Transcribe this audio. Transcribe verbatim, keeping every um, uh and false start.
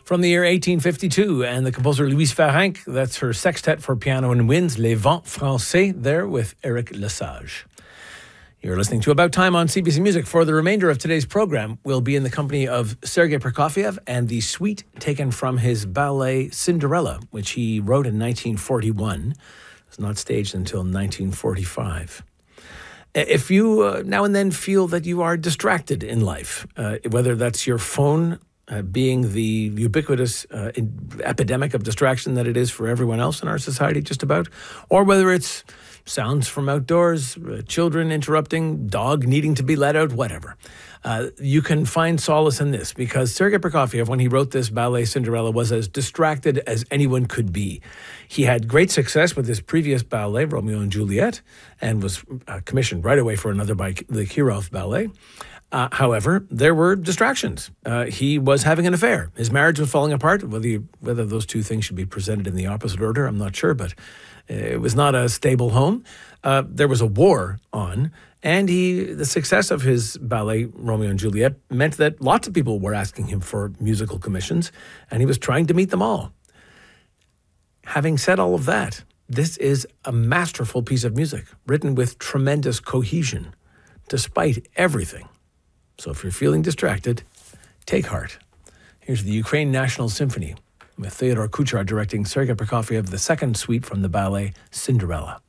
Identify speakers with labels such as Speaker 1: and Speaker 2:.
Speaker 1: From the year eighteen fifty-two, and the composer Louise Farrenc, that's her sextet for piano and winds, Les Vents Français, there with Eric Lesage. You're listening to About Time on C B C Music. For the remainder of today's program, we'll be in the company of Sergei Prokofiev and the suite taken from his ballet Cinderella, which he wrote in nineteen forty-one. It was not staged until nineteen forty-five. If you uh, now and then feel that you are distracted in life, uh, whether that's your phone uh, being the ubiquitous uh, in, epidemic of distraction that it is for everyone else in our society just about, or whether it's sounds from outdoors, uh, children interrupting, dog needing to be let out, whatever. Uh, you can find solace in this because Sergei Prokofiev, when he wrote this ballet Cinderella, was as distracted as anyone could be. He had great success with his previous ballet, Romeo and Juliet, and was uh, commissioned right away for another by the Kirov Ballet. Uh, however, there were distractions. Uh, he was having an affair. His marriage was falling apart. Whether you, whether those two things should be presented in the opposite order, I'm not sure, but it was not a stable home. Uh, there was a war on, and he the success of his ballet, Romeo and Juliet, meant that lots of people were asking him for musical commissions, and he was trying to meet them all. Having said all of that, this is a masterful piece of music, written with tremendous cohesion, despite everything. So if you're feeling distracted, take heart. Here's the Ukraine National Symphony, with Theodore Kuchar directing Sergei Prokofiev, the second suite from the ballet Cinderella.